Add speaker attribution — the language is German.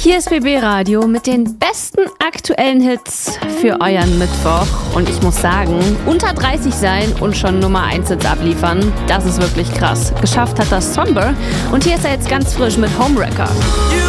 Speaker 1: Hier ist BB Radio mit den besten aktuellen Hits für euren Mittwoch. Und ich muss sagen, unter 30 sein und schon Nummer 1 Hits abliefern, das ist wirklich krass. Geschafft hat das Somber und hier ist er jetzt ganz frisch mit Homewrecker.